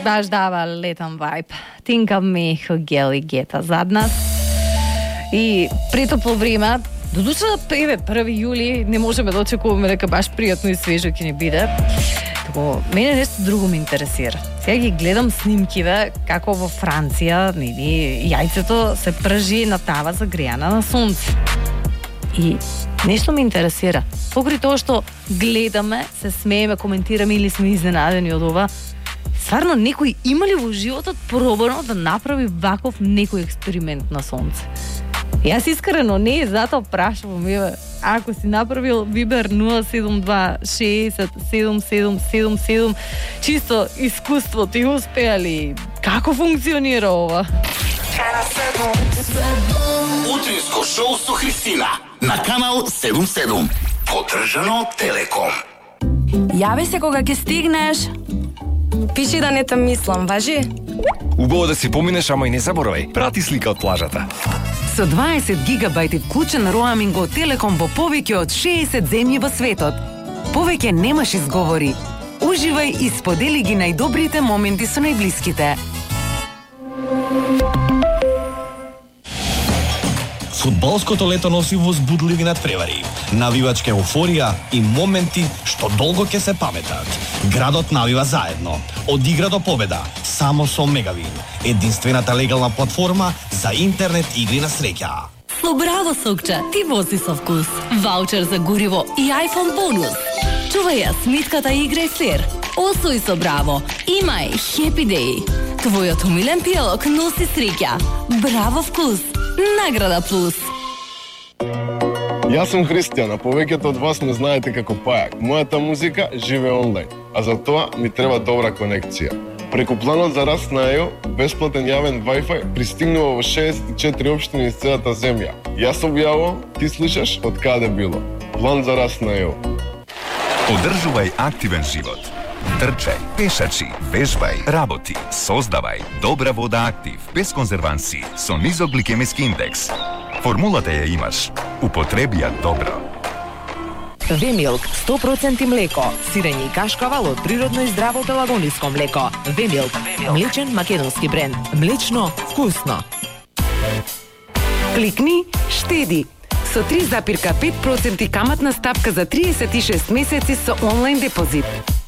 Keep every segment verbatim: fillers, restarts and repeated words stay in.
баш дава летен вајб. Think of me, Hugeli Geta зад нас. И претопло време, додуша еве први јули, не можеме да очекуваме дека баш пријатно и свежо ќе ни биде. Тако, мене нешто друго ме интересира. Сега ги гледам снимкиве како во Франција, нели, јајцето се пржи на тава загрејана на сонце. И нешто ме интересира. Покрај тоа што гледаме, се смееме, коментираме или сме изненадени од ова, стварно некој има ли во животот пробано да направи ваков некој експеримент на сонце? Јас искрено не, затоа прашувам, еве, ако си направил Вибер нула седум два шеесет седум седум седум седум, чисто искуство ти успеа ли? Како функционира ова? Утринско шоу со Христина на канал седум седум. Поддржано од Телеком. Јави се кога ќе стигнеш. Пиши да не те мислам, важи? Убаво да си поминеш, ама и не заборавај. Прати слика од плажата. Со дваесет гигабајти вклучен роаминг од Телеком во повеќе од шеесет земји во светот. Повеќе немаш изговори. Уживај и сподели ги најдобрите моменти со најблиските. Фудбалското лето носи возбудливи надпревари, навивачка еуфорија и моменти што долго ќе се паметат. Градот навива заедно, од игра до победа, само со Мегавин, единствената легална платформа за интернет игри на среќа. Со Браво сокче, ти вози со вкус. Ваучер за гориво и iPhone бонус. Чувај ја смитката игра и флер. Освои со Браво. Имај Happy Day. Твојот умилен пијалок носи среќа. Браво вкус. Награда плюс. Јас сум Христијан, а повеќето од вас ме знаете како Пајак. Мојата музика живее онлайн, а за тоа ми треба добра конекција. Преку планот за раст на ЕО, бесплатен јавен Wi-Fi пристигнува во шеесет и четири општини из целата земја. Јас објавувам, ти слушаш од каде било. План за раст на ЕО. Одржувај активен живот. Трчај, пешачи, вежбај, работи, создавај. Добра вода Актив, без конзерванси, со низок гликемиски индекс. Формулата ја имаш. Употреби ја добро. Вемилк, сто проценти млеко, сирење и кашкавал од природно и здраво пелагониско млеко. Вемилк, млечен македонски бренд. Млечно, вкусно. Кликни, штеди. Со три запирка пет проценти каматна стапка за триесет и шест месеци со онлайн депозит.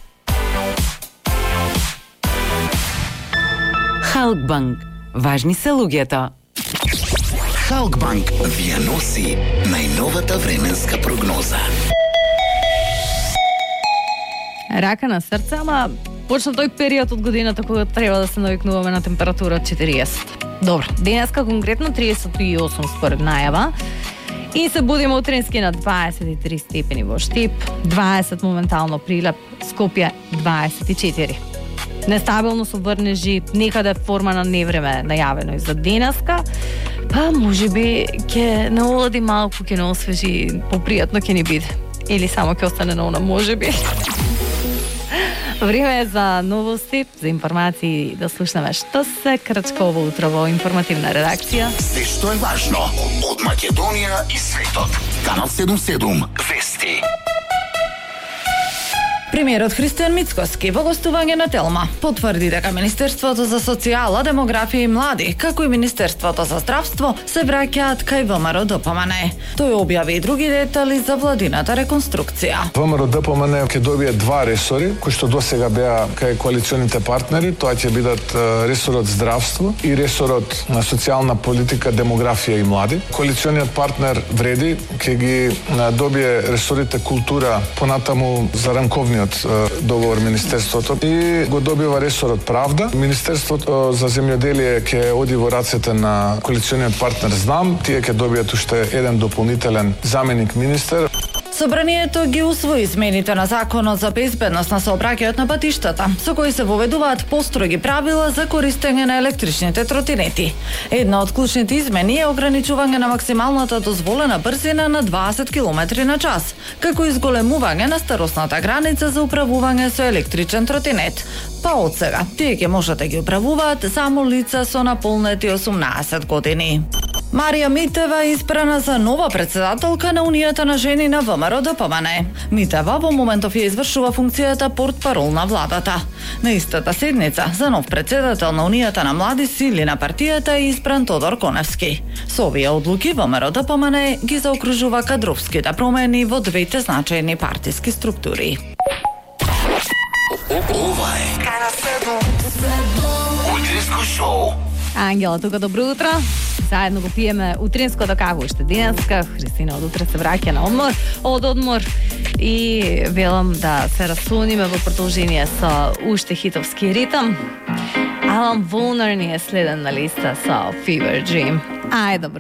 Халкбанк. Важни се луѓето. Халкбанк вие носи најновата временска прогноза. Рака на срце, ама почна тој период од годината кога треба да се навикнуваме на температура од четириесет. Добро, денеска конкретно триесет и осум според најава. И се будиме утрински на дваесет и три степени во Штип, дваесет моментално Прилеп, Скопје дваесет и четири. Нестабилно со врнежи, некаде форма на невреме најавено и за денеска, па можеби ќе не олади малку, ќе не освежи, попријатно ќе ни биде. Или само ќе остане на она можеби. Време е за новости, за информации, да слушнеме што се крачка ово утро во информативна редакција. Се што е важно од Македонија и светот. Канал седум седум Вести. Премиерот Христијан Мицкоски во гостување на Телма потврди дека Министерството за социјала, демографија и млади, како и Министерството за здравство, се враќаат кај ВМРО-ДПМН. Тој објави и други детали за владината реконструкција. ВМРО-ДПМН ќе добие два ресори, кои што досега беа кај коалиционите партнери, тоа ќе бидат ресорот здравство и ресорот на социјална политика, демографија и млади. Коалициониот партнер Вреди ќе ги добие ресорите култура, понатаму за рамковни договор Министерството и го добива ресорот правда. Министерството за земјоделие ќе оди во рацете на коалициониот партнер Знам, тие ќе добијат уште еден дополнителен заменик министер. Собранието ги усвои измените на Законот за безбедност на сообраќајот на патиштата, со кои се воведуваат построги правила за користење на електричните тротинети. Една од клучните измени е ограничување на максималната дозволена брзина на дваесет километри на час, како и зголемување на старосната граница за управување со електричен тротинет. Па од сега, тие ќе можат да ги управуваат само лица со наполнети осумнаесет години. Марија Митева е избрана за нова председателка на Унијата на жени на ВМРО Д П М Н. Митева во моментов ја извршува функцијата портпарол на владата. На истата седница за нов председател на Унијата на млади сили на партијата е избран Тодор Коневски. Со овие одлуки ВМРО Д П М Н ги заокружува кадровските промени во двете значајни партиски структури. Ова е Утринско шоу. Ангела, тука добро утро. Заедно го пиеме утринското каво уште денеска. Христина од утре се враќа на одмор, од одмор и велам да се расуниме во продолжение со уште хитовски ритам. Алан Волнер ни е следен на листа со Fever Dream. Ај, добро